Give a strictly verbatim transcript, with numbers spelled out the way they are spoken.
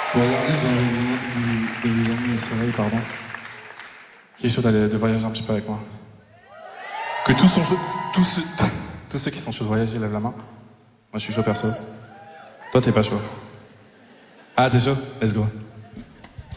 Pour regarder, j'ai envie de, de vous emmener au soleil, pardon. Qui est chaud d'aller, de voyager un petit peu avec moi. Que tous sont chauds, tous, ceux- tous ceux qui sont chauds de voyager, lèvent la main. Moi, je suis chaud perso. Toi, t'es pas chaud. Ah, t'es chaud? Let's go.